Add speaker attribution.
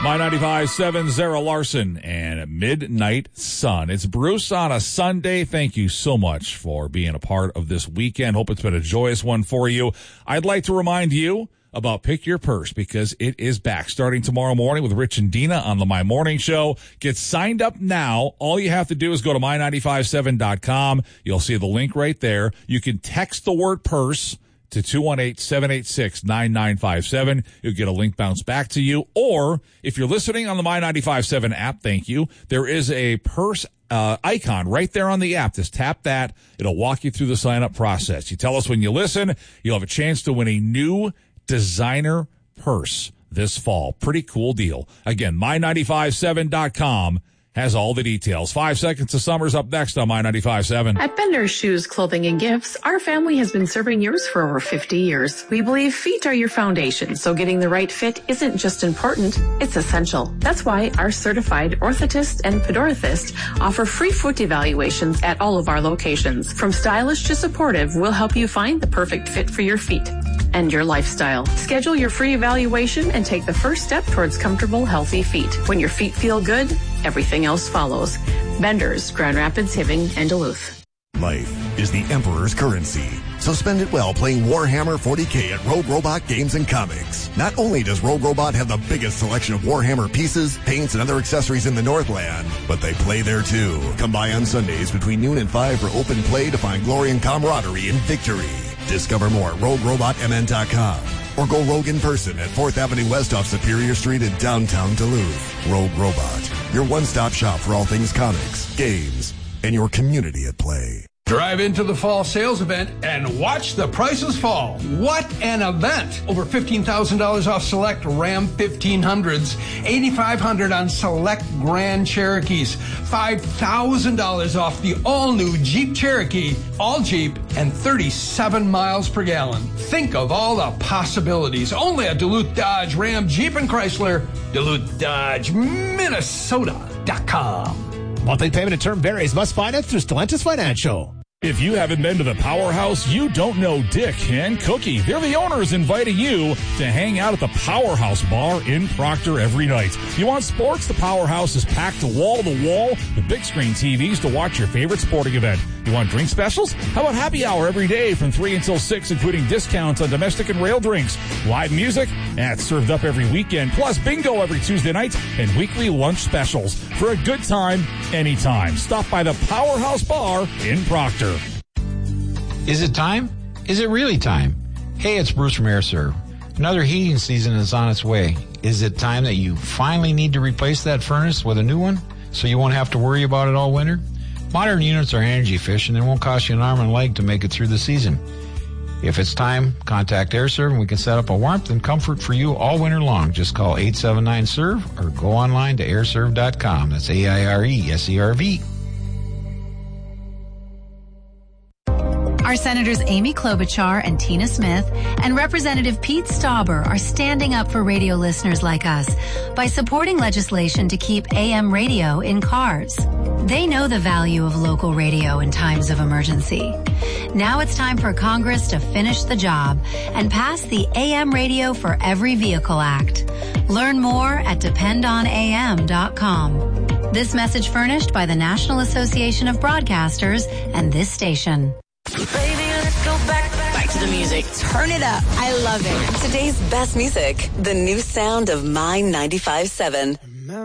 Speaker 1: My 95.7, Zara Larson and Midnight Sun. It's Bruce on a Sunday. Thank you so much for being a part of this weekend. Hope it's been a joyous one for you. I'd like to remind you about Pick Your Purse because it is back starting tomorrow morning with Rich and Dina on the My Morning Show. Get signed up now. All you have to do is go to my957.com. You'll see the link right there. You can text the word purse to 218-786-9957. You'll get a link bounced back to you. Or if you're listening on the My957 app, thank you, there is a purse icon right there on the app. Just tap that. It'll walk you through the sign-up process. You tell us when you listen, you'll have a chance to win a new designer purse this fall. Pretty cool deal. Again, my957.com has all the details. 5 seconds to summer's up next on My 95.7.
Speaker 2: At Bender's Shoes, Clothing, and Gifts, our family has been serving yours for over 50 years. We believe feet are your foundation, so getting the right fit isn't just important, it's essential. That's why our certified orthotist and podorthist offer free foot evaluations at all of our locations. From stylish to supportive, we'll help you find the perfect fit for your feet and your lifestyle. Schedule your free evaluation and take the first step towards comfortable, healthy feet. When your feet feel good, everything else follows. Bender's, Grand Rapids, Hibbing, and Duluth.
Speaker 3: Life is the Emperor's currency, so spend it well playing Warhammer 40K at Rogue Robot Games and Comics. Not only does Rogue Robot have the biggest selection of Warhammer pieces, paints, and other accessories in the Northland, but they play there too. Come by on Sundays between noon and 5 for open play to find glory and camaraderie in victory. Discover more at RogueRobotMN.com or go rogue in person at 4th Avenue West off Superior Street in downtown Duluth. Rogue Robot, your one-stop shop for all things comics, games, and your community at play.
Speaker 4: Drive into the fall sales event and watch the prices fall. What an event! Over $15,000 off select Ram 1500s, $8,500 on select Grand Cherokees, $5,000 off the all-new Jeep Cherokee, all Jeep, and 37 miles per gallon. Think of all the possibilities. Only at Duluth Dodge, Ram, Jeep, and Chrysler. Duluth Dodge, Minnesota.com.
Speaker 5: Monthly payment and term varies. Must finance through Stellantis Financial.
Speaker 1: If you haven't been to the Powerhouse, you don't know Dick and Cookie. They're the owners inviting you to hang out at the Powerhouse Bar in Proctor every night. You want sports? The Powerhouse is packed wall to wall with big screen TVs to watch your favorite sporting event. You want drink specials? How about happy hour every day from 3 until 6, including discounts on domestic and rail drinks, live music, that's served up every weekend, plus bingo every Tuesday night and weekly lunch specials for a good time anytime. Stop by the Powerhouse Bar in Proctor.
Speaker 6: Is it time? Is it really time? Hey, it's Bruce from AirServe. Another heating season is on its way. Is it time that you finally need to replace that furnace with a new one so you won't have to worry about it all winter? Modern units are energy efficient and won't cost you an arm and a leg to make it through the season. If it's time, contact AirServe and we can set up a warmth and comfort for you all winter long. Just call 879-SERVE or go online to airserve.com. That's AIRESERV.
Speaker 7: Our Senators Amy Klobuchar and Tina Smith and Representative Pete Stauber are standing up for radio listeners like us by supporting legislation to keep AM radio in cars. They know the value of local radio in times of emergency. Now it's time for Congress to finish the job and pass the AM Radio for Every Vehicle Act. Learn more at dependonam.com. This message furnished by the National Association of Broadcasters and this station.
Speaker 8: Baby, let's go back to the music.
Speaker 9: Turn it up. I love it.
Speaker 8: Today's best music, the new sound of My 95.7.